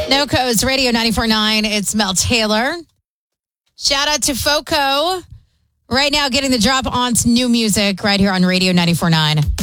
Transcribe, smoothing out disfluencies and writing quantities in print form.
No Codes, Radio 94.9. It's Mel Taylor. Shout out to Foco. Right now, getting the drop on new music right here on Radio 94.9.